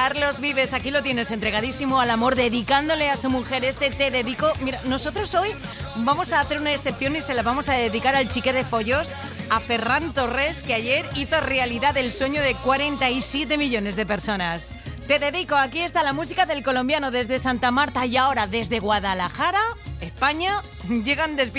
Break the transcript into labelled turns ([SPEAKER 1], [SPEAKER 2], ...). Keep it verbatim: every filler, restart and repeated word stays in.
[SPEAKER 1] Carlos Vives, aquí lo tienes, entregadísimo al amor, dedicándole a su mujer este Te Dedico. Mira, nosotros hoy vamos a hacer una excepción y se la vamos a dedicar al chique de follos, a Ferran Torres, que ayer hizo realidad el sueño de cuarenta y siete millones de personas. Te Dedico, aquí está la música del colombiano desde Santa Marta y ahora desde Guadalajara, España, llegan despidiendo